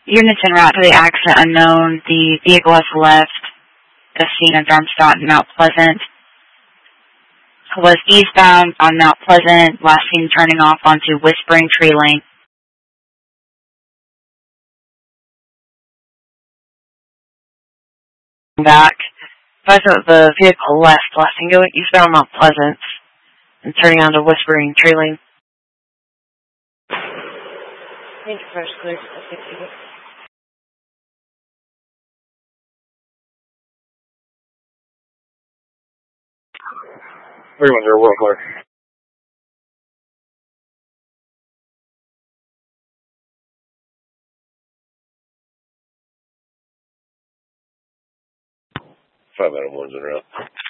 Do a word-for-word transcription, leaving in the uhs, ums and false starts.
Units en route to the accident unknown. The vehicle has left the scene of Darmstadt and Mount Pleasant. Was eastbound on Mount Pleasant, last seen turning off onto Whispering Tree Lane. Back. Advise that the vehicle left, last seen going eastbound Mount Pleasant and turning onto Whispering Tree Lane. Thank you, first clear. three one zero, world clear. Five out of one's in route.